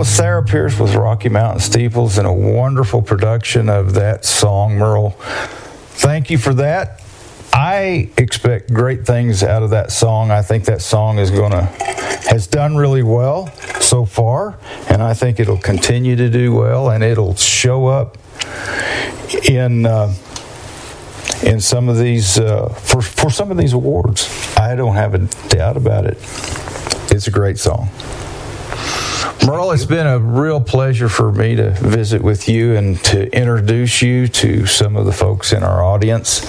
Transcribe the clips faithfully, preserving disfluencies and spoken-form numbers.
was Sarah Pierce with Rocky Mountain Steeples and a wonderful production of that song, Merle. Thank you for that. I expect great things out of that song. I think that song is going to, has done really well so far, and I think it'll continue to do well, and it'll show up in uh, in some of these, uh, for, for some of these awards. I don't have a doubt about it. It's a great song. Merle, it's been a real pleasure for me to visit with you and to introduce you to some of the folks in our audience.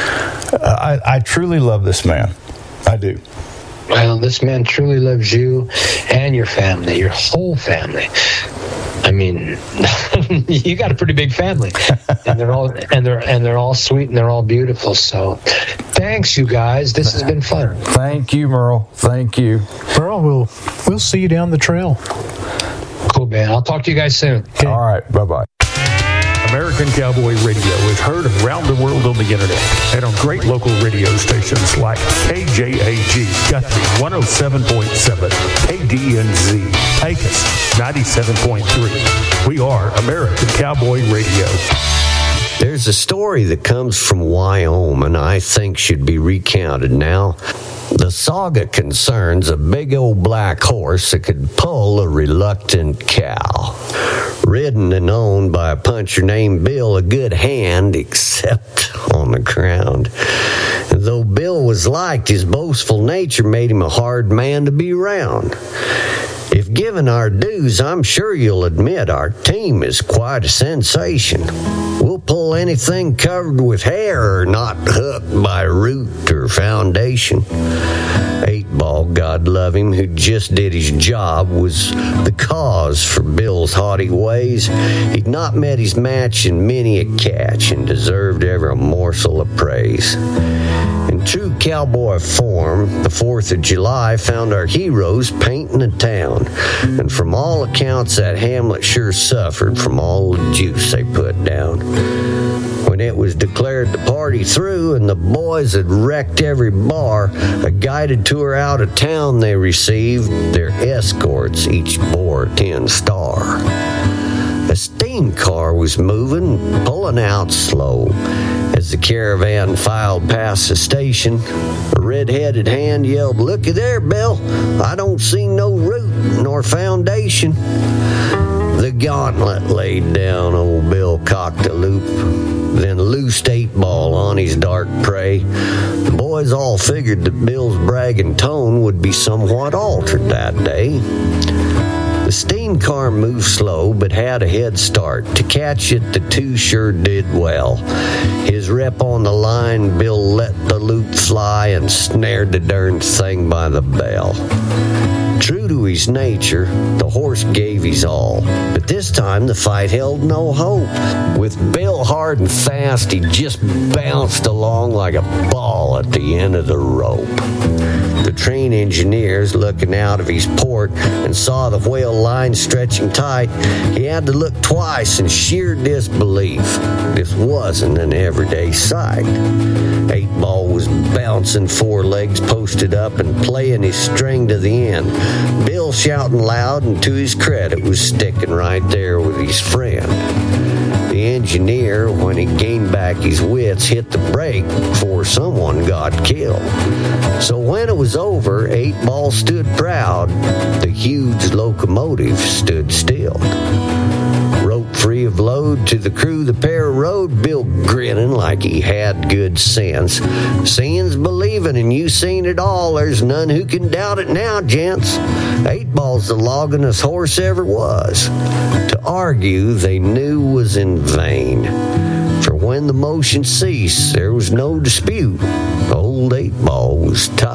Uh, I, I truly love this man. I do. Well, this man truly loves you and your family, your whole family. I mean, you got a pretty big family, and they're all and they're and they're all sweet and they're all beautiful. So, thanks, you guys. This has been fun. Thank you, Merle. Thank you, Merle. We'll we'll see you down the trail. Cool, man. I'll talk to you guys soon. Okay. All right. Bye bye. American Cowboy Radio is heard around the world on the internet and on great local radio stations like K J A G, Guthrie one oh seven point seven, K D N Z, Pecos ninety-seven point three. We are American Cowboy Radio. There's a story that comes from Wyoming I think should be recounted now. The saga concerns a big old black horse that could pull a reluctant cow. Ridden and owned by a puncher named Bill, a good hand, except on the ground. And though Bill was liked, his boastful nature made him a hard man to be around. If given our dues, I'm sure you'll admit our team is quite a sensation. We'll pull anything covered with hair or not hooked by root or foundation. Eight Ball, God love him, who just did his job, was the cause for Bill's haughty ways. He'd not met his match in many a catch and deserved every morsel of praise. In true cowboy form, the fourth of July found our heroes painting the town, and from all accounts that hamlet sure suffered from all the juice they put down. When it was declared the party through and the boys had wrecked every bar, a guided tour out of town they received. Their escorts each bore a ten-star. A steam car was moving, pulling out slow. As the caravan filed past the station, a red-headed hand yelled, "Looky there, Bill, I don't see no root nor foundation." The gauntlet laid down, old Bill cocked a loop, then loosed Eight Ball on his dark prey. The boys all figured that Bill's bragging tone would be somewhat altered that day. The steam car moved slow, but had a head start. To catch it, the two sure did well. His rep on the line, Bill let the loop fly and snared the darn thing by the bell. True to his nature, the horse gave his all, but this time the fight held no hope. With Bill hard and fast, he just bounced along like a ball at the end of the rope. The train engineers, looking out of his port and saw the whale line stretching tight, he had to look twice in sheer disbelief. This wasn't an everyday sight. Eight Ball was bouncing, four legs posted up and playing his string to the end. Bill shouting loud, and to his credit was sticking right there with his friend. The engineer, when he gained back his wits, hit the brake before someone got killed. So when it was over, Eight Ball stood proud. The huge locomotive stood still. Rope free of load to the crew the pair rode, Bill grinning like he had good sense. Seeing's believing, and you seen it all. There's none who can doubt it now, gents. Eight Ball's the longest horse ever was. To argue, they knew was in vain. For when the motion ceased, there was no dispute. Old Eight Ball was tired.